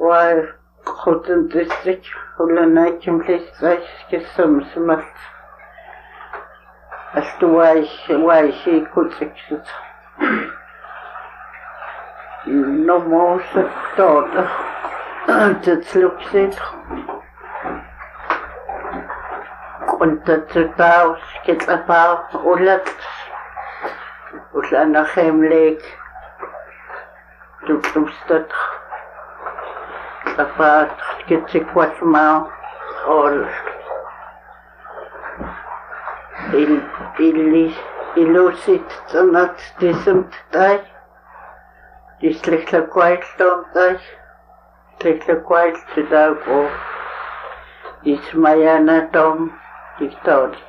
Why couldn't district Hulana complete get some smart as to why she could exist. No more daughter that looks it. Contact the house, get a power, or let Ulana Lake to Plumstead. About get a quarter mile or illicit and not decent die. This little quiet don't die. Little quiet to die for this Mayana Tom, this thought.